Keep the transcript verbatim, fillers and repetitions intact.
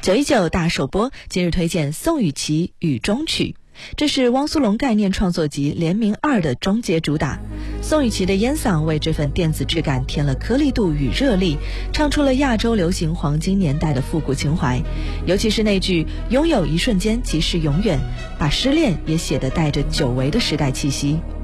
九一九大首播，今日推荐宋雨琦《雨中曲》，这是汪苏泷概念创作集《联名二》的终结主打。宋雨琦的烟嗓为这份电子质感添了颗粒度与热力，唱出了亚洲流行黄金年代的复古情怀。尤其是那句“拥有一瞬间即是永远”，把失恋也写得带着久违的时代气息。